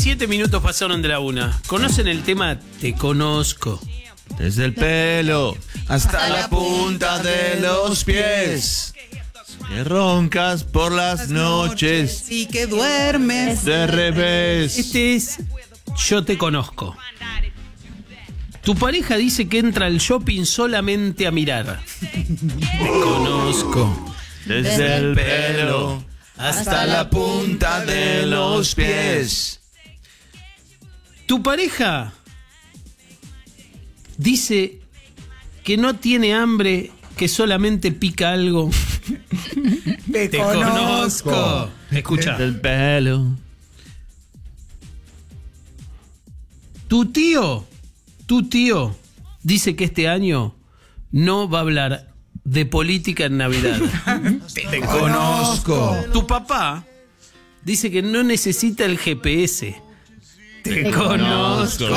7 minutos pasaron de la 1. ¿Conocen el tema Te conozco? Desde el pelo hasta la punta de los pies. Que roncas por las noches y que duermes de revés. Este es Yo te conozco. Tu pareja dice que entra al shopping solamente a mirar. Te conozco. Desde el pelo hasta la punta de los pies. Tu pareja dice que no tiene hambre, que solamente pica algo. Te conozco. Escucha. Desde el pelo. Tu tío dice que este año no va a hablar de política en Navidad. Te conozco. Tu papá dice que no necesita el GPS. Te conozco.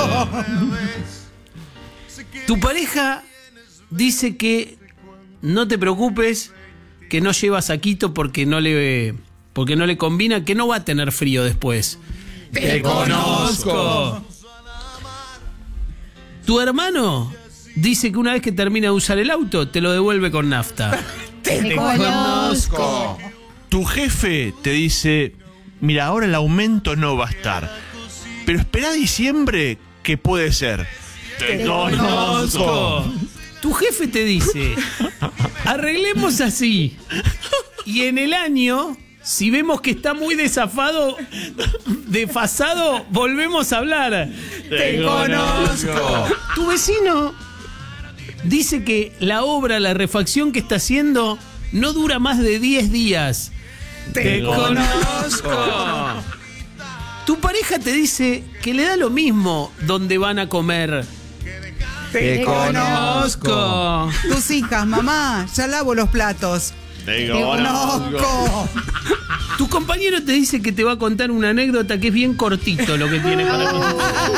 Tu pareja dice que no te preocupes, que no lleva saquito porque no le combina, que no va a tener frío después. Te conozco. Tu hermano dice que una vez que termina de usar el auto, te lo devuelve con nafta. Te conozco. Tu jefe te dice: mira, ahora el aumento no va a estar, pero espera diciembre que puede ser. Te conozco. Tu jefe te dice: arreglemos así. Y en el año, si vemos que está muy desfasado, volvemos a hablar. Te conozco. Tu vecino dice que la refacción que está haciendo, no dura más de 10 días. Te conozco. Tu pareja te dice que le da lo mismo donde van a comer. Te conozco. Tus hijas, mamá, ya lavo los platos. Te conozco. Tu compañero te dice que te va a contar una anécdota que es bien cortito lo que tiene para contar.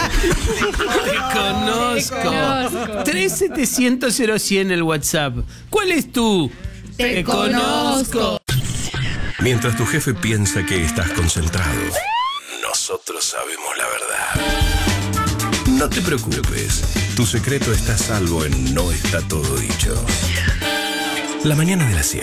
Te conozco. 3700 el WhatsApp. ¿Cuál es tu? Te conozco. Mientras tu jefe piensa que estás concentrado, nosotros sabemos la verdad. No te preocupes, tu secreto está a salvo en No Está Todo Dicho. La mañana de las 7.